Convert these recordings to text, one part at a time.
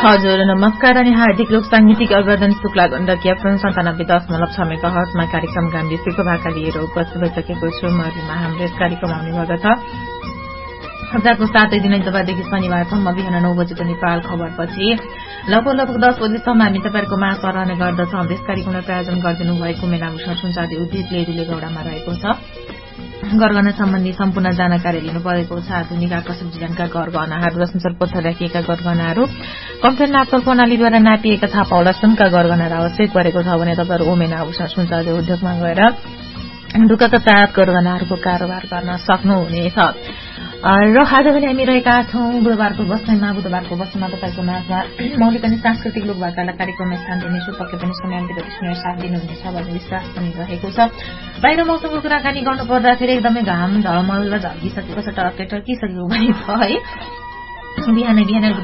हजुर नमस्कार अनि हार्दिक लोक सांगीतिक अवरोधन शुक्ला गण्डकी एफएम 97.6 मेगाहर्जमा कार्यक्रम गाम्भीर्यको भाका लिएर उपस्थित भइसकेको छु म रिमा। हाम्रो यस कार्यक्रम आउने गर्दछ हप्ताको 7 दिन इतबारदेखि शनिबारसम्म बिहान 9 बजेको नेपाल खबरपछि लगभग 10 बजेसम्म हामी तपाईहरुको माझमा रहने गर्दछौं। हाम्रो यस कार्यक्रमलाई प्रायोजन गरिदिनु भएको मेनाभूषण सुनचाँदी उद्योग लेडुले गौडामा रहेको छ। गरगहना सम्बन्धी सम्पूर्ण जानकारी लिनु परेको छ। आधुनिक आकर्षक डिजाइनका गरगहनाहरू र संसार पत्थर राखिएका गरगहनाहरू कम्प्युटर नापतोल प्रणालीद्वारा नापिएका छापावाला सुनका गरगहनाहरू आवश्यक परेको छ भने तपाईहरु ओमेना आभूषण सुनचाँदी उद्योगमा गएर ढुक्काका साथ गरगहनाहरूको कारोबार गर्न सक्नुहुनेछ। र आज पनि हामी रहेका छौं बुधबारको बस्दैमा तपाईको माझमा मौलिक अनि सांस्कृतिक लोकभाकालाई कार्यक्रममा स्थान दिनेछु। पक्कै पनि समयान्तिर सुनेर साथ दिनुहुनेछ भन्ने विश्वास पनि रहेको छ। बाहिर मौसमको कुराकानी गर्नु पर्दाखेरि एकदमै घाम ढलमल र झल्किसकेको छ, टर्किसकेको पनि छ है। बिहानै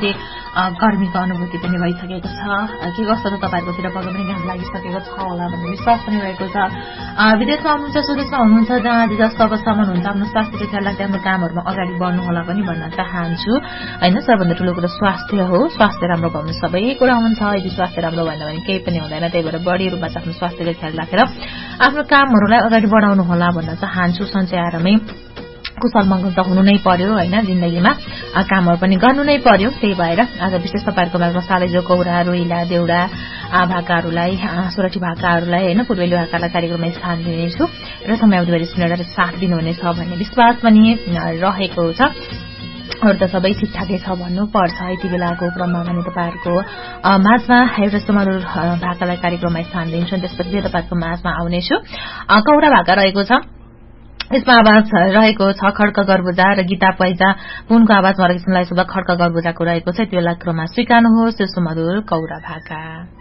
गर्मीको अनुभूति पनि भइसकेको छ। के कस्तो त तपाईहरुकोतिर पक्कै पनि घाम लागिसकेको छ होला भन्ने विश्वास पनि रहेको छ। विदेशमा हुनुहुन्छ, स्वदेशमा हुनुहुन्छ, जहाँ जस्तो अवस्थामा हुनुहुन्छ आफ्नो स्वास्थ्यको ख्याल राख्दै आफ्नो कामहरुमा अगाडि बढ्नु होला पनि भन्न चाहन्छु हैन। सबभन्दा ठूलो कुरा स्वास्थ्य हो। स्वास्थ्य राम्रो भयो सबै कुरा हुन्छ। यदि स्वास्थ्य राम्रो भएन भने केही पनि हुँदैन। त्यही भएर बढी रूपमा आफ्नो स्वास्थ्यको ख्याल राखेर आफ्नो कामहरुलाई अगाडि बढाउनु होला भन्न चाहन्छु। सञ्चय आरामै कुशल मंगल त हुनु नै पर्यो हैन। जिन्दगीमा कामहरु पनि गर्नु नै पर्यो। त्यही भएर आज विशेष तपाईहरुको माझमा सालेजो, कौरा, रोइला, देउडा भाकाहरूलाई, सोरठी भाकाहरूलाई हैन, पूर्वेली भाकालाई कार्यक्रममा स्थान दिनेछु र समयावधिभरि सुनेर साथ दिनुहुनेछ भन्ने विश्वास पनि रहेको छ। अरु त सबै ठिकठाकै छ भन्नुपर्छ। यति बेलाको क्रममा भने तपाईहरुको माझमा एउटा सुमधुर भाकालाई कार्यक्रममा स्थान दिन्छु। त्यसपछि तपाईहरुको माझमा आउनेछु। कौरा भाका रहेको छ। यसमा आवाज रहेको छ खड्क गर्बुजा र गीता पैजा पुनको आवाजमा रहेको सुनलाई सुब्बा खड्क गर्बुजाको रहेको छ। त्यो बेला क्रममा स्वीकार्नुहोस् यो सुमधुर कौरा भाका।